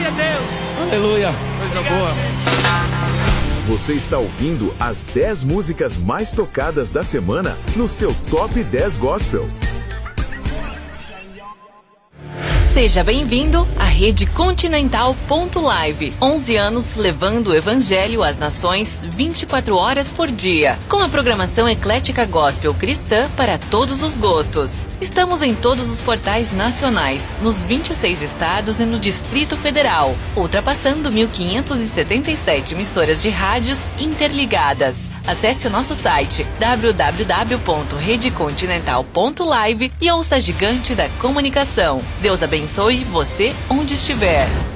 Glória a Deus. Aleluia. Coisa boa. Você está ouvindo as 10 músicas mais tocadas da semana no seu Top 10 Gospel. Seja bem-vindo à Rede Continental Live. 11 anos levando o Evangelho às nações 24 horas por dia. Com a programação eclética gospel cristã para todos os gostos. Estamos em todos os portais nacionais, nos 26 estados e no Distrito Federal, ultrapassando 1.577 emissoras de rádios interligadas. Acesse o nosso site www.redecontinental.live e ouça a gigante da comunicação. Deus abençoe você onde estiver.